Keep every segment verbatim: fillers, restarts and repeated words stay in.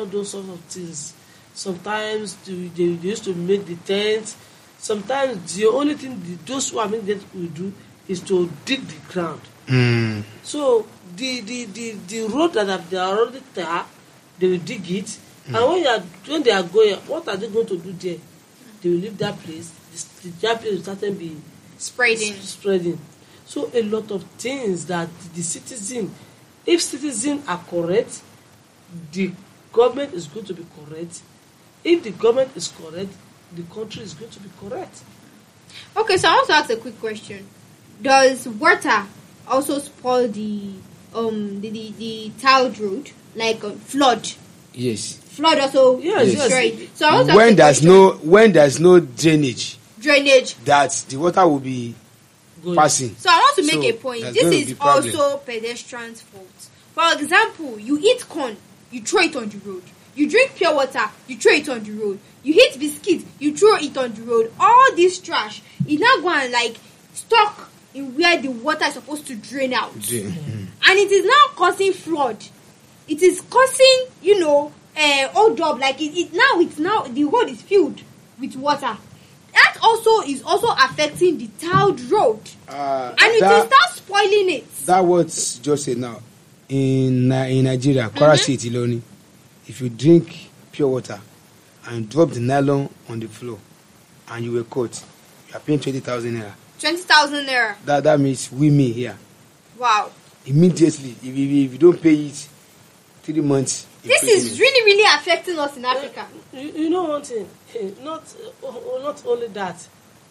all those sorts of things. Sometimes they, they used to make the tents. Sometimes the only thing the, those who are making the tent will do is to dig the ground. Mm. So the the, the, the road that have, they are already there, they will dig it. Mm. And when, you are, when they are going, what are they going to do there? They will leave that place. The, that place will start to be spreading. spreading. So a lot of things that the citizen, if citizens are correct, the government is going to be correct. If the government is correct, the country is going to be correct. Okay, so I want to ask a quick question. Does water also spoil the um the the, the tiled road, like uh, flood? Yes. Flood also yes, destroy. Yes. So I want to when ask a there's question. no when there's no drainage, drainage, that the water will be Good. passing. So I want to make So, a point. there's This going to is be problem. also pedestrians' fault. For example, you eat corn, you throw it on the road. You drink pure water, you throw it on the road. You eat biscuit, you throw it on the road. All this trash is now going like stuck in where the water is supposed to drain out. Mm. And it is now causing flood. It is causing, you know, uh, old job. Like it, it now, it's now the road is filled with water. That also is also affecting the tiled road, Uh, and it that, will start spoiling it. That what's just said now in Ni- in Nigeria, Kwara State, Iloni. If you drink pure water and drop the nylon on the floor and you were caught, you are paying twenty thousand naira. Twenty thousand naira. That that means we me here Wow. immediately. If, if, if you don't pay it, three months. This is really, really affecting us in Africa. You, you know one thing, not uh, not only that.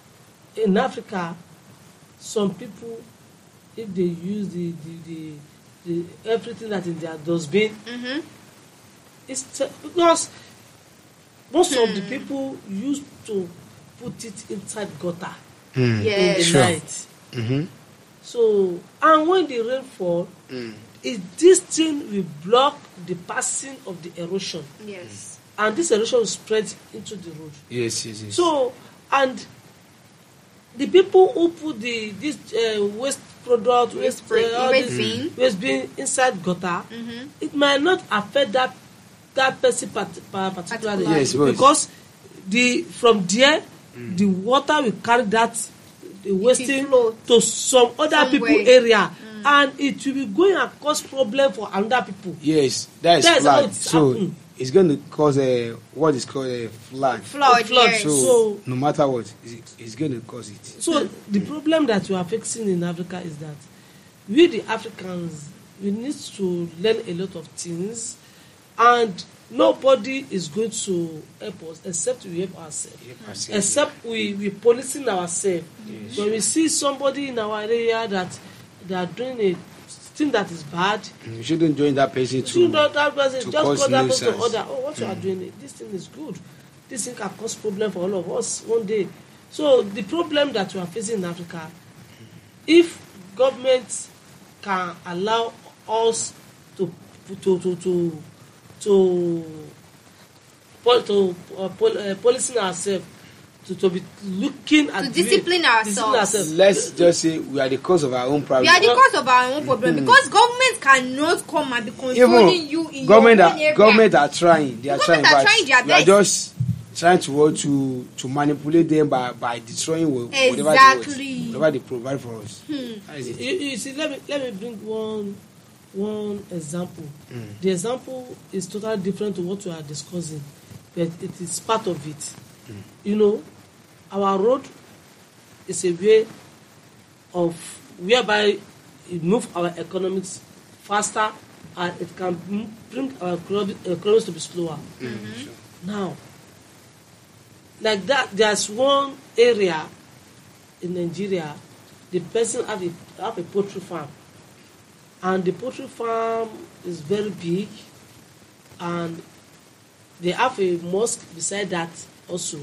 In Africa, some people, if they use the the, the, the everything that in their dustbin, Mm-hmm. it's t- because most Hmm. of the people used to put it inside gutter Mm. Yes. in the Sure. night. Mm-hmm. So, and when the rain fall, Mm. it, this thing will block the passing of the erosion, Yes. and this erosion will spread into the road. Yes, yes, yes. So, and the people who put the this uh, waste product, waste, Waste uh, all waste this bin. waste bin inside gutter, Mm-hmm. it might not affect that that person part, part, particularly, Particularly. Yes, yes. because the from there the water will carry that the wasting flow to some other somewhere. people area, and it will be going and cause problem for another people. Yes, that is That's how flood. it's So happening. it's going to cause a what is called a flood. Flood. Flood. Yes. So, So- no matter what, it's, it's going to cause it. So the problem that we are facing in Africa is that we the Africans, we need to learn a lot of things, and nobody is going to help us except we help ourselves. Help ourselves. Except we we policing ourselves. Yes. When we see somebody in our area that they are doing a thing that is bad, You shouldn't join that person you to. know that person to just cause call that person to nuisance. order. Oh, what you are doing? This thing is good. This thing can cause problem for all of us one day. So the problem that we are facing in Africa, if government can allow us to to to to to pol- to uh, pol- uh, policing ourselves, to, to be looking at To the way- discipline ourselves. discipline ourselves. Let's just say we are the cause of our own We problem. are the cause of our own problem because government cannot come and be controlling you in government your are, own area. government are trying. They are The trying, government are but trying their we are best. just trying to what to to manipulate them by by destroying wha- whatever Exactly. they, whatever they provide for us. Hmm. That is it. You, you see, let me let me bring one one example. Mm. The example is totally different to what we are discussing, but it is part of it. Mm. You know, our road is a way of whereby it move our economics faster, and it can m- bring our economy- economies to be slower. Mm, sure. Now, like that, there's one area in Nigeria, the person have a have a poultry farm, and the poultry farm is very big, and they have a mosque beside that also,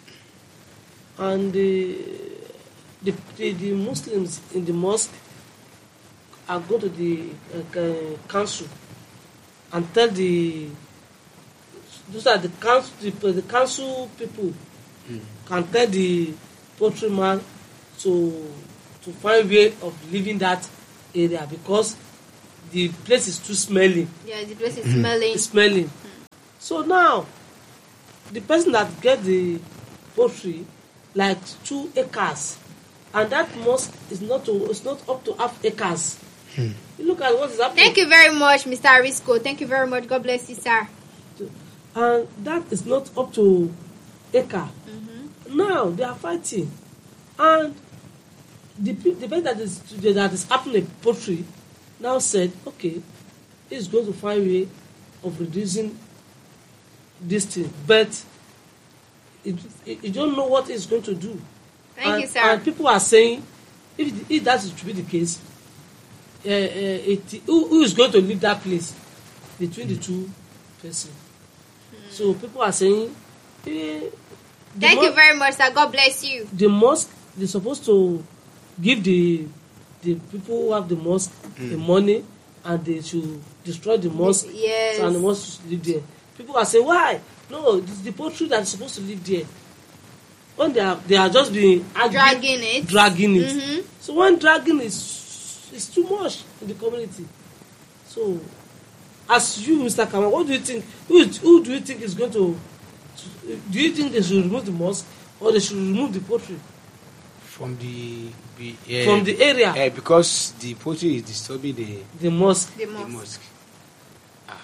and the the the, the Muslims in the mosque are go to the uh, council and tell the those are the council the, the council people Mm. can tell the poultry man to to find way of leaving that area because the place is too smelly. Yeah, the place is smelling. It's smelling. So now, the person that get the poultry, like two acres, and that mosque is not to, it's not up to half acres. Hmm. You look at what is happening. Thank you very much, Mister Arisco. Thank you very much. God bless you, sir. And that is not up to acre. Mm-hmm. Now they are fighting, and the the person that is that is happening poultry now said, okay, he's going to find a way of reducing this thing, but you don't know what he's going to do. Thank and, you, sir. And people are saying, if, if that is to be the case, uh, uh, it, who, who is going to leave that place between the two persons? Hmm. So people are saying, eh, thank mo- you very much, sir. God bless you. The mosque, they're supposed to give the the people who have the mosque mm. the money, and they should destroy the mosque. Yes. And the mosque should live there. People are saying, why? No, it's the poultry that is supposed to live there. When they are they are just being arguing, dragging it, dragging it. Mm-hmm. So when dragging is is too much in the community. So, as you, Mister Kamal, what do you think? Who who do you think is going to, to? Do you think they should remove the mosque, or they should remove the poultry from the, the uh, from the area? Uh, because the poultry is disturbing the the mosque. The mosque. The mosque. Ah,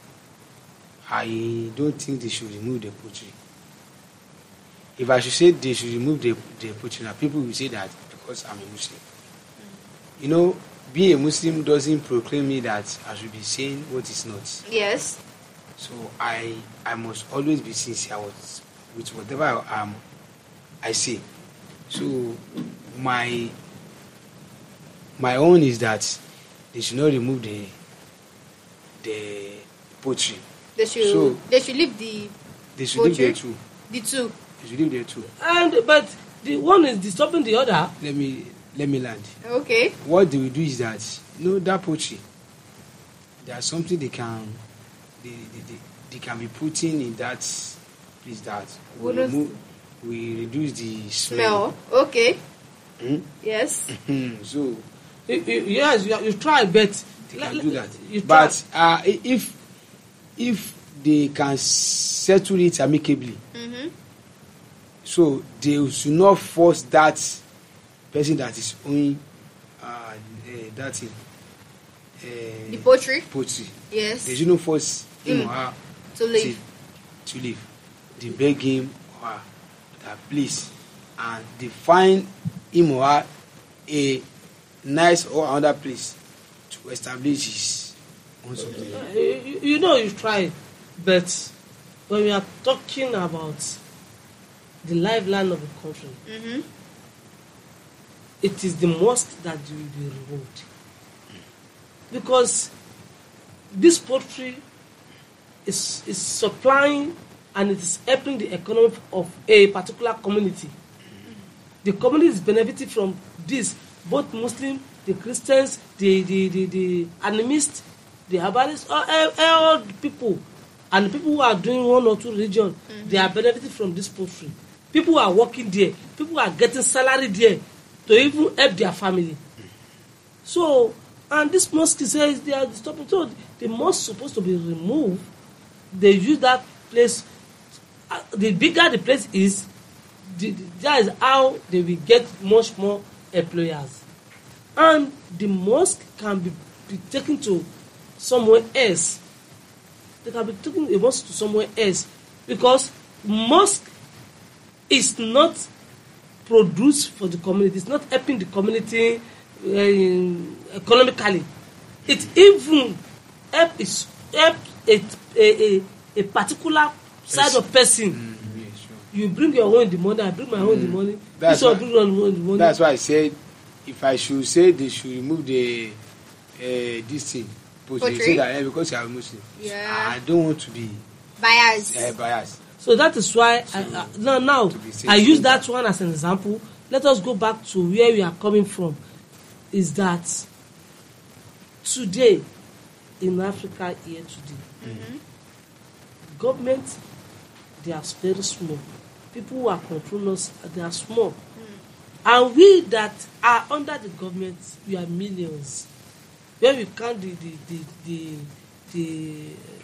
I don't think they should remove the poultry. If I should say they should remove the the poultry, now people will say that because I'm a Muslim. Mm. You know, being a Muslim doesn't proclaim me that I should be saying what is not. Yes. So I I must always be sincere with, with whatever I, um, I say. So my my own is that they should not remove the the poultry. They should so they should leave the they should poultry? leave there too. The two. They should leave there too. And but the one is disturbing the other. Let me let me land. Okay. What they will do is that, you know, that poultry, there's something they can they, they, they, they can be putting in that place that will remove, we reduce the smell. Smell. Okay. Hmm? Yes. So You, you, yes, you, you try, but they can do that. You but uh, if if they can settle it amicably, Mm-hmm. so they should not force that person that is owning uh, uh, that thing. Uh, the poultry. Poultry. Yes. They shouldn't force him Mm. or her To leave. To, to leave. They beg him or her that please, and they find him or her a nice or another place to establish his own something. Uh, you, you know you try, but when we are talking about the lifeline of the country, Mm-hmm. it is the mosque that will be removed, because this poultry is is supplying and it is helping the economy of a particular community. The community is benefiting from this, both Muslim, the Christians, the the the, the animists, the herbalists, all, all, all the people, and the people who are doing one or two religion, mm-hmm. they are benefiting from this poultry. People who are working there, people who are getting salary there to even help their family. So, and this mosque says they are disturbing. So the mosque is supposed to be removed. They use that place. Uh, the bigger the place is, the, that is how they will get much more employers. And the mosque can be, be taken to somewhere else. They can be taken a mosque to somewhere else, because mosque is not produced for the community. It's not helping the community uh, economically. It even help is help a a a, a particular side yes. of person. Mm, yeah, sure. You bring your own in the money, I bring my own in the money. That's this why, one bring your own in the money. That's why I said, if I should say they should remove the uh, this thing, poultry, say that eh, because you are Muslim. Yeah. I don't want to be biased. Uh, biased. So that is why so, I, I, now, now I use that one as an example. Let us go back to where we are coming from. Is that today in Africa here today, Mm-hmm. government, they are very small. People who are controlling us, they are small. Mm. And we that are under the government, we are millions. When we count the the the the, the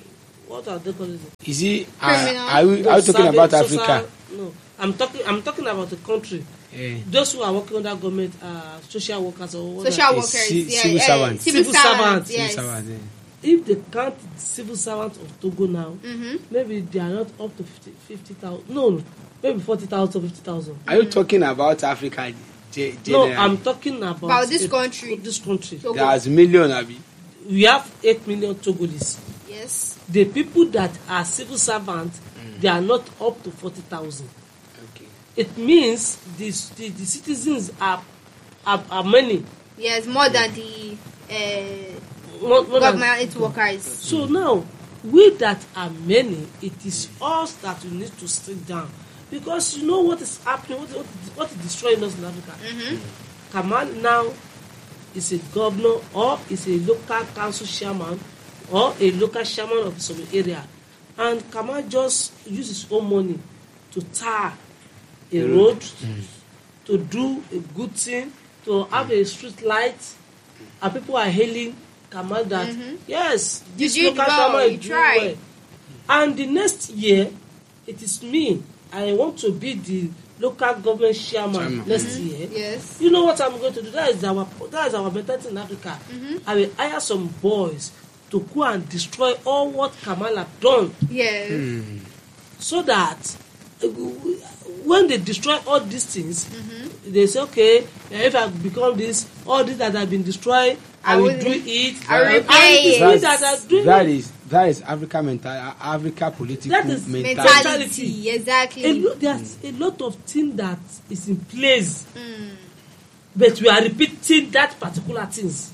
what are they calling it? Is it? Uh, Criminal. are we No, are we talking service- about social- Africa? No, I'm talking. I'm talking about the country. Eh, Those who are working under government are social workers or what Social It's workers, ci- yeah, civil yeah, servants. civil, Civil servants, servants. yes. civil servant, eh. If they count the civil servants of Togo now, Mm-hmm. maybe they are not up to fifty thousand. No, no, maybe forty thousand, fifty thousand. Are you talking about Africa? ge- No, generally? I'm talking about, About this a- country. This country. Togo. There's million, Abi. We have eight million Togolese. Yes. The people that are civil servants, they are not up to forty thousand. Okay. It means this, the, the citizens are, are, are many. Yes, more than the uh, More, more than- government workers. So now, we that are many, it is us that we need to sit down. Because you know what is happening, what, what, what is destroying us in Africa? Mm-hmm. Kamal now is a governor or is a local council chairman or a local chairman of some area. And Kamal just use his own money to tar a road, to do a good thing, to have a street light, and people are hailing Kamal that, Mhm. yes, You this did local well, chairman you is doing tried. well. And the next year, it is me. I want to be the local government chairman Chairman. next year. Yes. You know what I'm going to do? That is our that is our mentality in Africa. Mhm. I will hire some boys to go and destroy all what Kamal have done, Yes. Hmm. so that uh, when they destroy all these things, Mm-hmm. they say, okay, if I become this, all this that have been destroyed, I, I will will- do it. I will And repay the it. people that are doing that it, is that is Africa mental Africa political That is mentality. Mentality. Exactly. a lot, there's a lot of things that is in place, Mm. but we are repeating that particular things.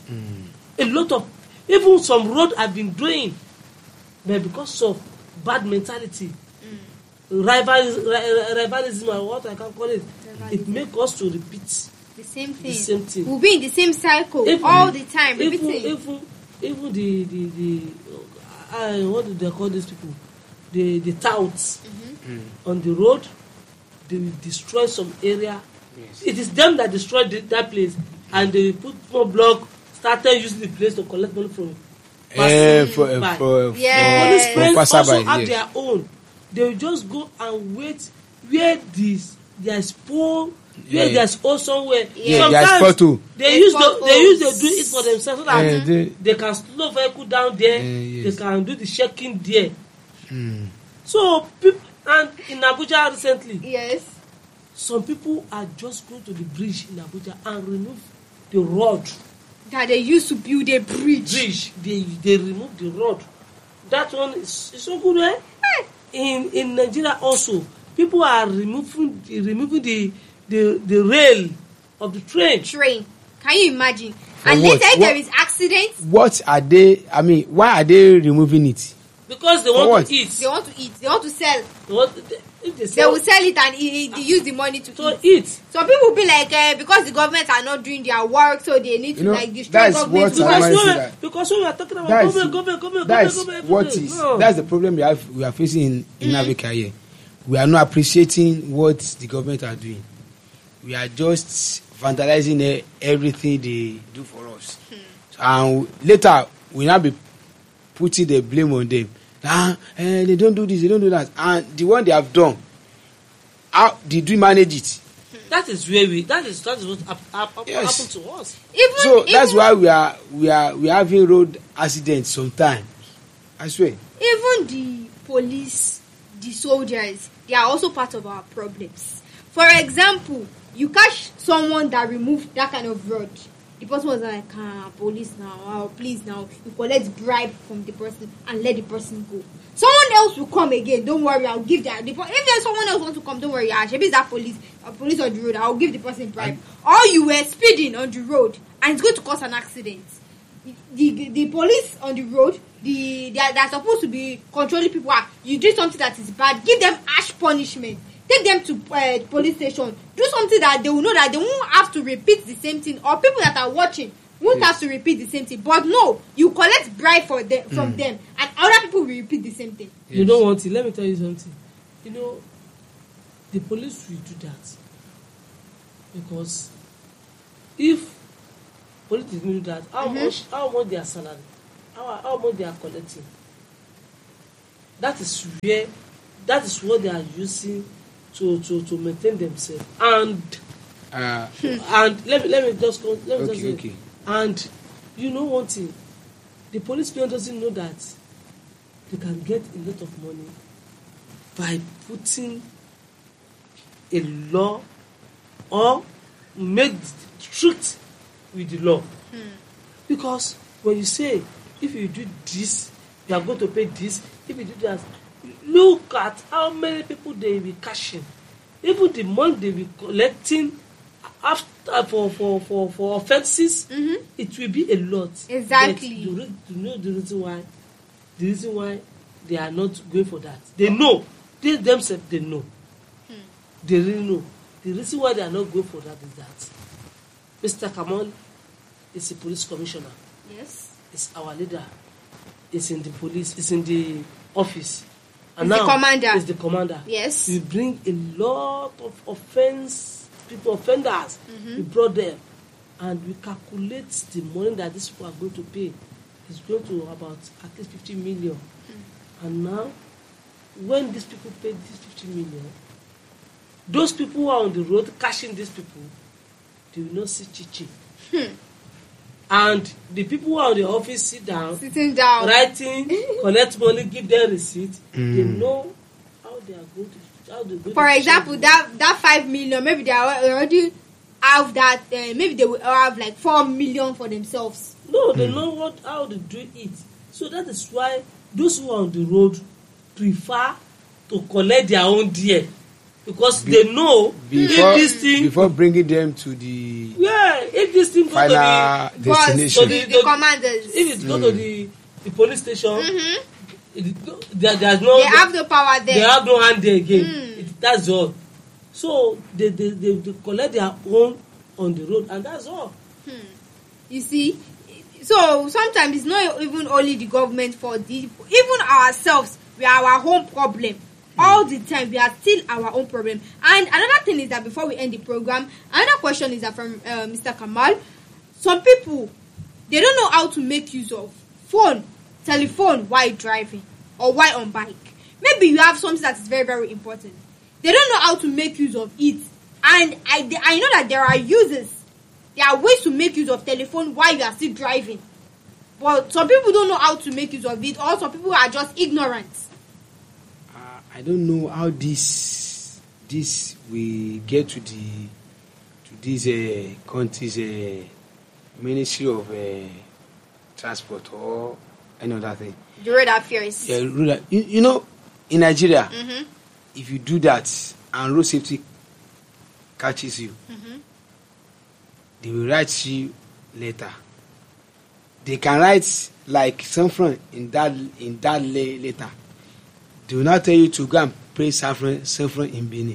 A lot of, even some road have been doing, but because of bad mentality, rivalism, rivalism or what I can call it, it Rivalism. make us to repeat The same thing. the same thing. We'll be in the same cycle Even- all the time, Even repeating. even even the the the uh, what do they call these people? The the touts on the road, they will destroy some area. Yes. It is them that destroyed the, that place, and they put more block, started using the place to collect money from Eh, passing for uh, by. for Yeah. Police for, friends for also passerby, have yes. their own. They will just go and wait where this there is pole, where Yeah. there is hole somewhere. Yeah, there is Sometimes photo. they There's use the, they use potholes. they do it for themselves so that Eh, they- they can slow vehicle down there. Eh, yes. They can do the checking there. Hmm. So people, and in Abuja recently, Yes. some people are just going to the bridge in Abuja and remove the road. That they used to build a bridge. Bridge, they they remove the road. That one is, is so good, eh? In in Nigeria also, people are removing the, removing the the the rail of the train. Train. Can you imagine? For and what? later, if What- there is accident, What are they? I mean, why are they removing it? Because they For want what? to eat. they want to eat. They want to sell. They want, they, if they They sell, will sell it and e- e- they use the money to to eat. eat. Some people will be like, uh, because the government are not doing their work, so they need to You know, like destroy that's government. what because- I Because might say when, that. because when we are talking about That is- government, government, government, That government, is government, what every day. is No. that's the problem we have we are facing in, in Africa here. We are not appreciating what the government are doing. We are just vandalizing e- everything they do for us. And later we now be putting the blame on them. Ah, eh, they don't do this, they don't do that. And the one they have done, how did we manage it? That is where we. That is that is what hap, hap, hap- Yes. happened to us. even, So that's even, why we are we are we are having road accidents sometimes. I swear. even the police, the soldiers, they are also part of our problems. For example, you catch someone that removed that kind of road. The person was like, ah, police now, oh, please now. You collect bribe from the person and let the person go. Someone else will come again. Don't worry, I'll give that. The, if there's someone else wants to come, don't worry. Ah, maybe it's that police, uh, police on the road. I'll give the person bribe. Or you were speeding on the road and it's going to cause an accident. The the police on the road, the they are, they are supposed to be controlling people. Ah, you do something that is bad, give them harsh punishment. Take them to uh, police station. Do something that they will know that they won't have to repeat the same thing, or people that are watching won't Yes. have to repeat the same thing. But no, you collect bribe for them from them, and other people will repeat the same thing. You know one thing. Let me tell you something. You know, the police will do that because if police did not do that, how Mhm. much how much their salary, how how much they are collecting. that is where that is what they are using to to to maintain themselves. And Uh, and let me let me just go let me Okay, just say, okay. and you know one thing, the police man doesn't know that they can get a lot of money by putting a law or made strict with the law. Because when you say if you do this you are going to pay this, if you do that, look at how many people they will be cashing, even the money they will be collecting after for for for for offences. Mm-hmm. It will be a lot. Exactly. But the re- you know the reason why the reason why they are not going for that, they know, they themselves they know. Hmm. They really know. The reason why they are not going for that is that Mister Kamal is a police commissioner. Yes. Is our leader. Is in the police. Is in the office. He's the commander. Is the commander. Yes. We bring a lot of offense people, offenders. Mm-hmm. We brought them, and we calculate the money that these people are going to pay. It's going to about at least fifty million. Mm. And now, when these people pay this fifty million, those people who are on the road cashing these people, they will not see chichi. Hmm. And the people who are in the office sit down, sitting down, writing, collect money, give them receipt. Mm. They know how they are going to. How they going for to example, that that five million, maybe they are already have that. Uh, maybe they will have like four million for themselves. No, they know what how to do it. So that is why those who are on the road prefer to collect their own dear, because Be- they know before if this thing, before bringing them to the yeah, if this thing go to final the, Boss, destination. the, So the commanders, if it go to the the police station, mm-hmm. it, there, there's no they have the power there. they have no hand there again. Mm. It, that's all. So they, they they they collect their own on the road, and that's all. Hmm. You see, so sometimes it's not even only the government for the even ourselves. We are our own problem. All the time we are still our own problem. And another thing is that before we end the program, another question is that from uh, Mister Kamal. Some people, they don't know how to make use of phone, telephone while driving or while on bike. Maybe you have something that is very very important. They don't know how to make use of it. And I, I know that there are uses. There are ways to make use of telephone while you are still driving. But some people don't know how to make use of it, or some people are just ignorant. Uh, I don't know how this this will get to the to this uh, country's uh, Ministry of uh, Transport or any other thing. The road affairs. Yeah, rural- you, you know, in Nigeria, Mm-hmm. if you do that and road safety catches you, Mm-hmm. they will write you letter. They can write like saffron in that in that le- letter. They will not tell you to go and pray saffron saffron in Benin.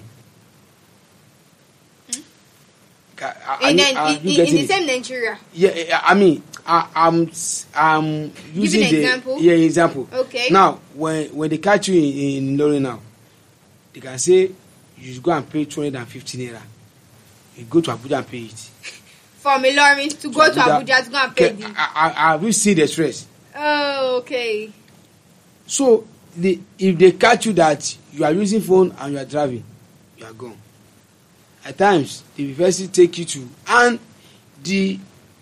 Mm. Ca- are- are In, you- in, are in, you in getting the it? same Nigeria. Yeah, yeah, I mean, I, I'm I'm using an the example? yeah example. Okay. Now, when when they catch you in, in Lorry now, they can say you should go and pay two hundred and fifty naira. You go to Abuja and pay it. From Ilorin to go to Abuja to go and pay Okay, the. I, I, have you seen the stress? Oh, okay. So the if they catch you that you are using phone and you are driving, you are gone. At times the university take you to and the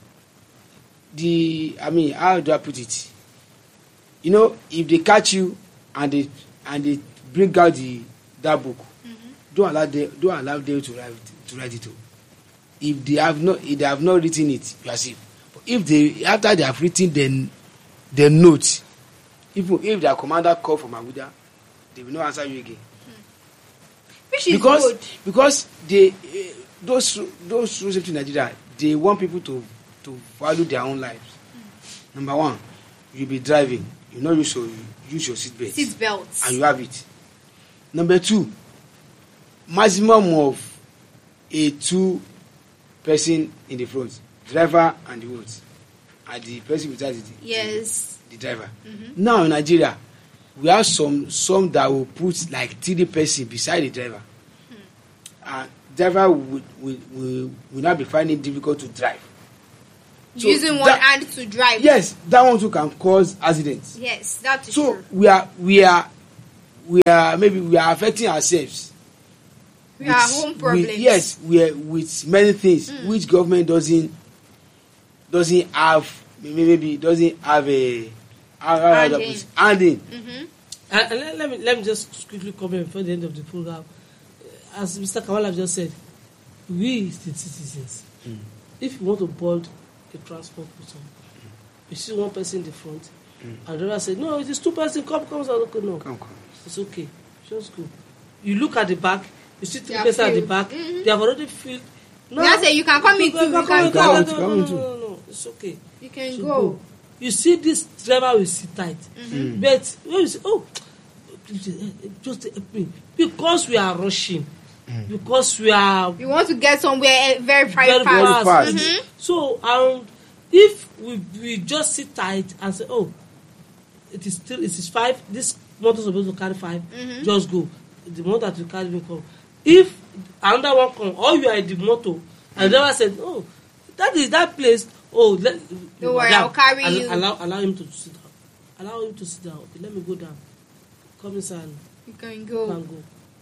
the I mean how do I put it? You know, if they catch you and they and they bring out the that book, Mm-hmm. don't allow them don't allow them to write to write it. If they have not if they have not written it, you are safe. But if they after they have written the the note, even if their commander call from Abuja, they will not answer you again. Which is because good. because they uh, those those road safety in Nigeria, they want people to to value their own lives. Mm. Number one, you be driving, you know you should use your seat belt. Seat belts. And you have it. Number two, maximum of a two person in the front, driver and the what, and the person beside the, Yes. the, the driver. Mm-hmm. Now in Nigeria, we have some some that will put like three person beside the driver. Hmm. And driver will will will will not be finding it difficult to drive. So Using one that- hand to drive. Yes, that one too can cause accidents. Yes, that is So true. we are we are we are maybe we are affecting ourselves. We are home problems. With, yes, we are with many things Mm. which government doesn't doesn't have maybe doesn't have a Hand in. hand in. Mm-hmm. And, and let, let me let me just quickly comment before the end of the program. As Mister Kawala just said, we the citizens, Mm. if you want to board a transport person, you see one person in the front, Mm. and the other say, no, it is two person. Come, come, come. Okay, no, Come, come. it's okay. Just go. You look at the back. You see three They are persons at the filled. back. Mhm. They have already filled. No, Now say you can come in too. You come can in, go. come in, Come no, in, no, come no, in no, too. no, no, it's okay. You can So go. You see, this driver will sit tight. Mm-hmm. But when you say, oh, please, eh, just help me, because we are rushing, because we are You want to get somewhere eh, very, very, very fast. fast. fast. Mhm. So, um, if we, we just sit tight and say, oh, it is still it is five, this motor is supposed to carry five, Mhm. just go. The motor that you carry will come. If another one come, or you are in the motor, and the driver said, oh, that is that place. Oh, let, Don't worry, madam, I'll carry al- you. Allow, allow him to sit down. Allow him to sit down. Okay, let me go down. Come inside. and You can You go. can go.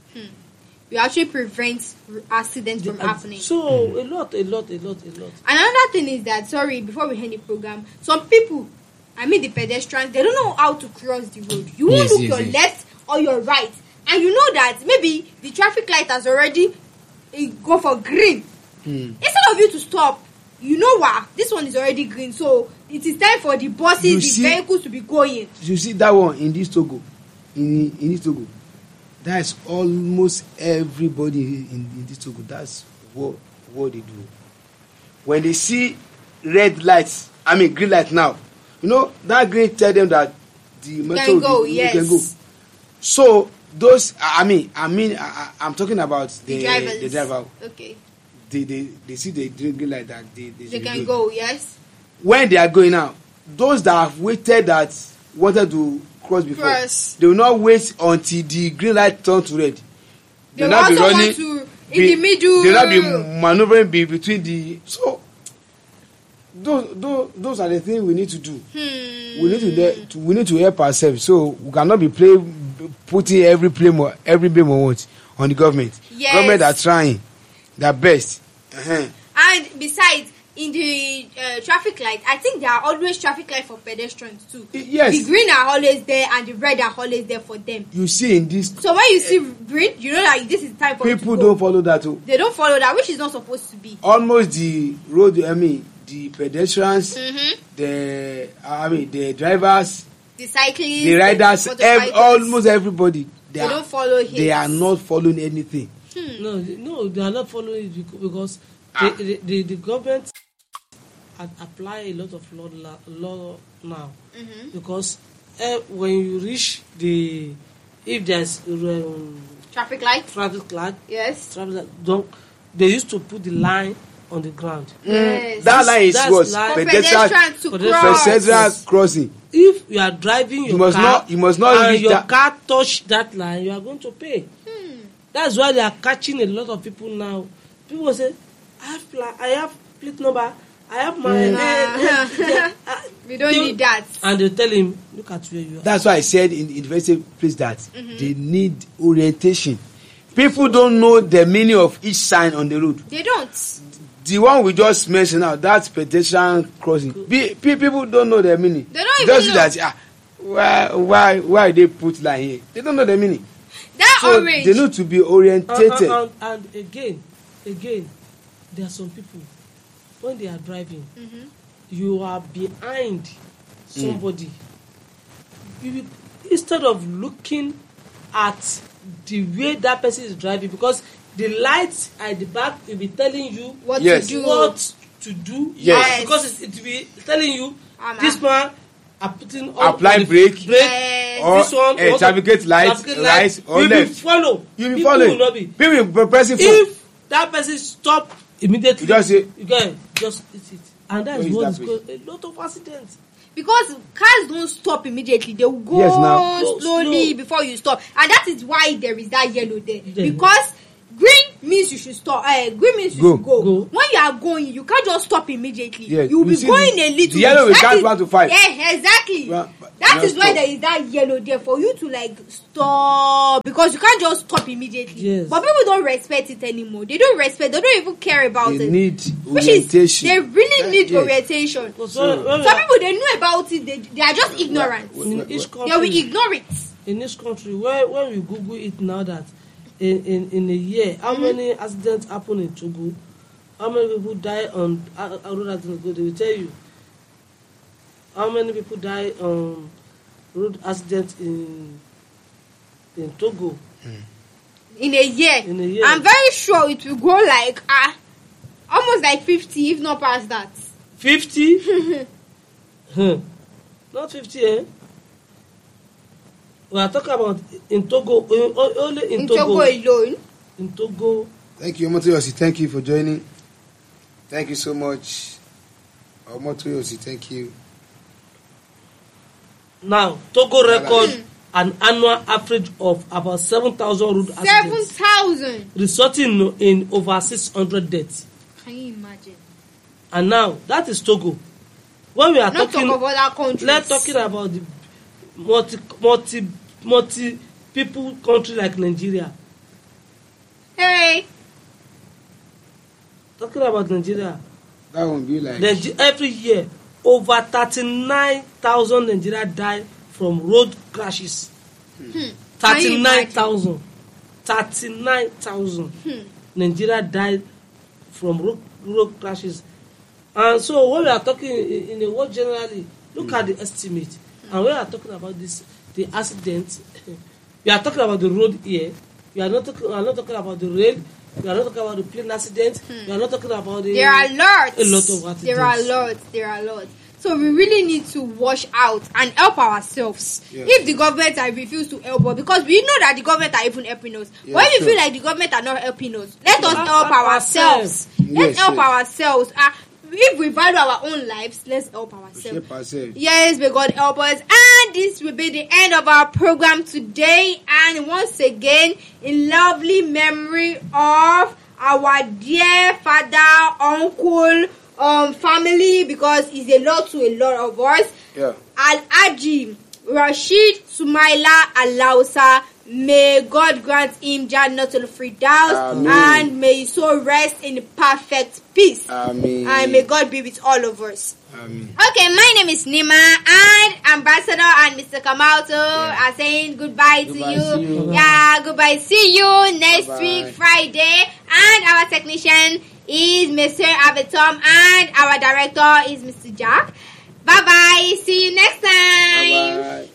You actually prevent r- accidents from And happening. So a lot, a lot, a lot, a lot. Another thing is that, sorry, before we end the program, some people, I mean the pedestrians, they don't know how to cross the road. You won't Yes, look yes, your yes. left or your right, and you know that maybe the traffic light has already eh, go for green. Mm. Instead of you to stop, you know what? This one is already green, so it is time for the buses, You the see- vehicles to be going. You see that one in this Togo, in in this Togo, that's almost everybody in, in this Togo. That's what what they do. When they see red lights, I mean green light now, you know that green tell them that the motor Can will go, be- you yes. can go. So those, I mean, I mean, I, I- I'm talking about The, the drivers. the driver. Okay. They they they see the green light that they they, They should can go. go, yes. When they are going now, those that have waited that wanted to cross before, Cross. they will not wait until the green light turn to red. They will will not be also running want to, in be- the middle. they will not be maneuvering be between the. So those those those are the things we need to do. Hmm. We need to, de- to we need to help ourselves. So we cannot be play putting every blame or every blame on what on the government. Yes. Government are trying their best. Uh-huh. And besides, in the uh, traffic light, I think there are always traffic light for pedestrians too. Y- yes. The green are always there and the red are always there for them. You see in this, So when you see green, you know that this is time for you people to go. don't follow that. Oh. They don't follow that, which is not supposed to be. Almost the road, I mean, the pedestrians, Mm-hmm. the, I mean, the drivers, The cyclists, the riders, the ev- motorcyclists, almost everybody, they, they are, don't follow him. they are not following anything. No, they- no, they are not following it becau- because Ah. the, the, the, the government had apply a lot of law, la- law now Mm-hmm. because uh, when you reach the if there's um, Traffic light, traffic light, yes. traffic light, don't they used to put the line on the ground. Yes. That line is That's what line- For pedestrian, pedestrians to pedestrian- cross. pedestrian crossing. If you are driving your You must car not, you must not and reach your that. car touch that line, you are going to pay. Hmm. That's why they are catching a lot of people now. People will say, I have pla- I have plate number, I have my Nah. uh, We don't they- need that. and they tell him, look at where you are. That's why I said in, in the very same place that Mm-hmm. they need orientation. People don't know the meaning of each sign on the road. They don't. The one we just mentioned now, that's pedestrian crossing. Be, pe- people don't know the meaning. They don't Just even know. that ah, why why why they put line here? They don't know the meaning. That So orange. they need to be and, orientated. and, and, and again, again, there are some people when they are driving, Mhm. you are behind somebody. You will, instead of looking at the way that person is driving, because the lights at the back will be telling you What Yes. to do. what to do. Yes. Because it, it will be telling you Um, this man are putting on Apply on the brake. brake Yes. Or this one a also- traffic light, traffic right or you left. will follow. You be People following. will not be. People will be pressing for. If that person stop immediately, You just say- you get just eat it, and that Where is is what that is place? going. A lot of accidents. Because cars don't stop immediately, they will go Yes, now. Go slowly slow. before you stop, and that is why there is that yellow there. Yeah. Because green means you should stop. Uh, green means you Go. should go. Go. When you are going, you can't just stop immediately. Yes, You will you be see going the- a little. the yellow bit. will That count is- one to five. Yeah, exactly. Well, but that you is don't why stop. there is that yellow there for you to like stop, because you can't just stop immediately. Yes. But people don't respect it anymore. They don't respect. They don't even care about They it. need Which is orientation. they really Yeah, need yeah. orientation. Because So- when, when we Some are- people they know about it. They, they are just ignorant. Well, in well, each They country, will ignore it. in this country, where when we Google it now, that in in, in a year, how Mm-hmm. many accidents happen in Togo? How many people die on uh, uh, road accidents? They will tell you. How many people die on road accidents in in Togo? In a year. In a year. I'm very sure it will grow like ah, almost like fifty, if not past that. Fifty? Hmm. Not fifty, eh? We are talking about in Togo, in, o- only in, In Togo. Togo alone. In Togo. Thank you, Omotoyosi. Thank you for joining. Thank you so much. Omotoyosi, thank you. Now, Togo record an annual average of about seven thousand road Seven accidents, thousand. resulting in over six hundred deaths. Can you imagine? And now, that is Togo. When we are Not talking, talk of other countries. let's talking about the multi, multi, multi people country like Nigeria. Hey, Talking about Nigeria, That won't be like. Nige- every year, over thirty-nine thousand Nigeria die from road crashes. thirty-nine thousand. thirty-nine thousand. Hmm. Nigeria died from road, road crashes. And so when we are talking in, in the world generally, look at the estimate. And when we are talking about this, the accident, we are talking about the road here. We are not talking, we are not talking about the rail. We are not talking about the plane accident. We are not talking about the. there are lots. A lot of accidents. There are lots. There are lots. So we really need to watch out and help ourselves. Yeah. If the government are refused to help us, because we know that the government are even helping us. Yeah, when you sure. feel like the government are not helping us, let us Help help ourselves. ourselves. Let's Yes, help yes. ourselves. Ah, if we value our own lives, let's help ourselves. Shape ourselves. Yes, may God help us. And this will be the end of our program today. And once again, in lovely memory of our dear father, uncle, um, family, because it's a lot to a lot of us. Yeah. Al-Aji Rashid Sumaila Alausa. May God grant him Jannatul Firdaus, Amen. and may his soul rest in perfect peace. Amen. And may God be with all of us. Amen. Okay, my name is Nima, and Ambassador and Mister Kamalto Yeah. are saying goodbye, Goodbye, to you. see you. Yeah, goodbye. See you next Bye-bye. week, Friday. And our technician is Mister Abetom, and our director is Mister Jack. Bye bye. See you next time. Bye bye.